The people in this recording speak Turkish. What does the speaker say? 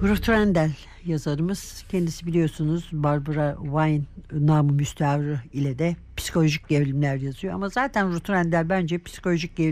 Ruth Rendell yazarımız. Kendisi biliyorsunuz Barbara Wine namı müstevri ile de psikolojik gerilimler yazıyor. Ama zaten Ruth Rendell bence psikolojik